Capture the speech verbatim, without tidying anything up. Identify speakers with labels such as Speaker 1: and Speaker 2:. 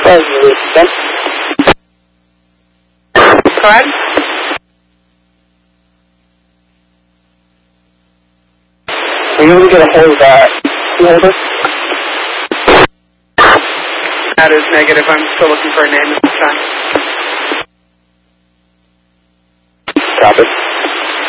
Speaker 1: does release them.
Speaker 2: Go ahead.
Speaker 1: Are you able to get a hold of that holder?
Speaker 2: That is negative. I'm still looking for a name at this time.
Speaker 1: Copy.